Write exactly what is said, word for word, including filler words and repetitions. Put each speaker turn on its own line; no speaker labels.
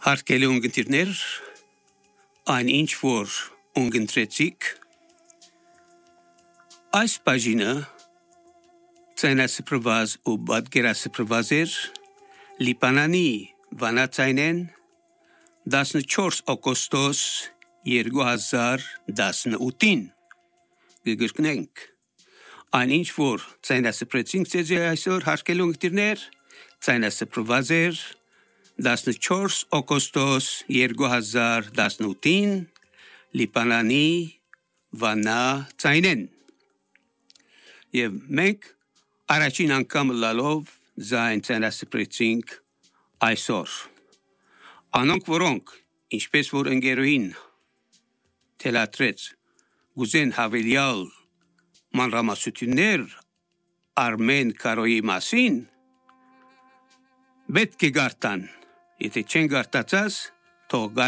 Հարգելի ունգընտիրներ, այն ինչ որ ունգընտրեցիք, այս բաժինը ցայնասփռված ու պատկերասփռված էր Լիբանանի վանացայնեն տասնչորս օգոստոս երկու հազար տասնութին գգրկնենք այն ինչ որ ցայնասփռեցինք ձեզ այսօր հարգելի ունգընտիրներ ցայնասփռված էր տասնչորս օգոստոս երկու հազար տասնութին Լիբանանի վանացայնեն եւ մենք առաջին անգամ լալով զայն ցայնասփռեցինք այսօր անոնք որոնք ինչպես որ ընկերուին թելադրեց գուզեն հավելյալ մանրամասնություններ Արմեն Կարոյի մասին պետք է գարտան եթե չեն գարտացած թող